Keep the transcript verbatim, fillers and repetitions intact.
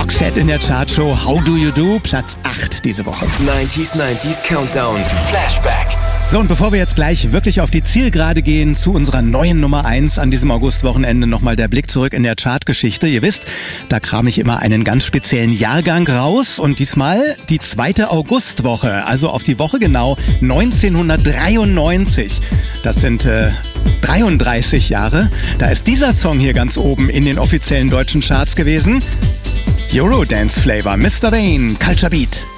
Roxette in der Chartshow How Do You Do, Platz acht diese Woche. neunziger neunzig Countdown, Flashback. So, und bevor wir jetzt gleich wirklich auf die Zielgerade gehen zu unserer neuen Nummer eins an diesem Augustwochenende, nochmal der Blick zurück in der Chartgeschichte. Ihr wisst, da kram ich immer einen ganz speziellen Jahrgang raus und diesmal die zweite Augustwoche, also auf die Woche genau neunzehnhundertdreiundneunzig. Das sind äh, dreiunddreißig Jahre. Da ist dieser Song hier ganz oben in den offiziellen deutschen Charts gewesen. Eurodance Flavor, Mister Vane, Culture Beat.